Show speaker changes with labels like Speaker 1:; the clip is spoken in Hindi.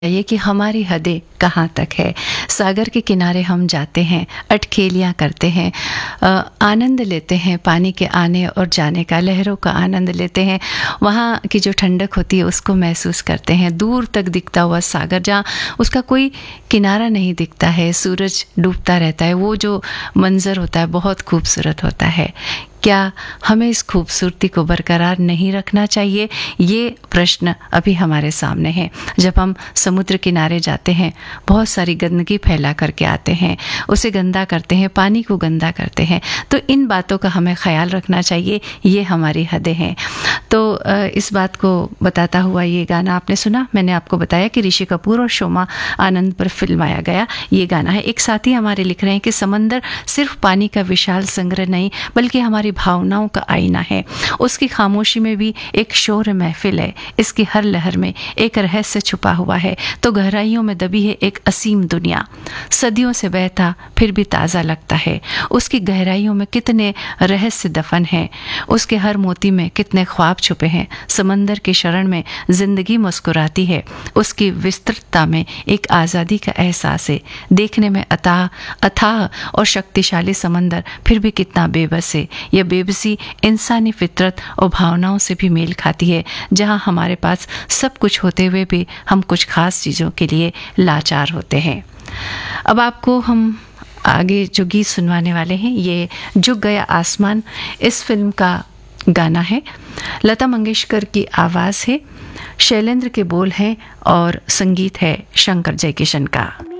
Speaker 1: ये कि हमारी हदें कहाँ तक है। सागर के किनारे हम जाते हैं, अटखेलियाँ करते हैं, आनंद लेते हैं पानी के आने और जाने का, लहरों का आनंद लेते हैं, वहाँ की जो ठंडक होती है उसको महसूस करते हैं। दूर तक दिखता हुआ सागर, जहाँ उसका कोई किनारा नहीं दिखता है, सूरज डूबता रहता है, वो जो मंज़र होता है बहुत खूबसूरत होता है। क्या हमें इस खूबसूरती को बरकरार नहीं रखना चाहिए? ये प्रश्न अभी हमारे सामने है। जब हम समुद्र किनारे जाते हैं, बहुत सारी गंदगी फैला करके आते हैं, उसे गंदा करते हैं, पानी को गंदा करते हैं, तो इन बातों का हमें ख्याल रखना चाहिए। ये हमारी हदें हैं। तो इस बात को बताता हुआ ये गाना आपने सुना। मैंने आपको बताया कि ऋषि कपूर और शोमा आनंद पर फिल्माया गया ये गाना है। एक साथी हमारे लिख रहे हैं कि समंदर सिर्फ पानी का विशाल संग्रह नहीं, बल्कि हमारी भावनाओं का आईना है। उसकी खामोशी में भी एक शोर महफिल है। इसकी हर लहर में एक रहस्य छुपा हुआ है, तो गहराइयों में दबी है एक असीम दुनिया। सदियों से बहता फिर भी ताज़ा लगता है। उसकी गहराइयों में कितने रहस्य दफन हैं, उसके हर मोती में कितने ख्वाब छुपे हैं। समंदर की शरण में जिंदगी मुस्कुराती है। उसकी विस्तृतता में एक आज़ादी का एहसास है। देखने में अथाह और शक्तिशाली समंदर फिर भी कितना बेबस है। यह बेबसी इंसानी फितरत और भावनाओं से भी मेल खाती है, जहां हमारे पास सब कुछ होते हुए भी हम कुछ खास चीज़ों के लिए लाचार होते हैं। अब आपको हम आगे जो गीत सुनवाने वाले हैं, ये झुक गया आसमान इस फिल्म का गाना है। लता मंगेशकर की आवाज़ है, शैलेंद्र के बोल हैं और संगीत है शंकर जयकिशन का।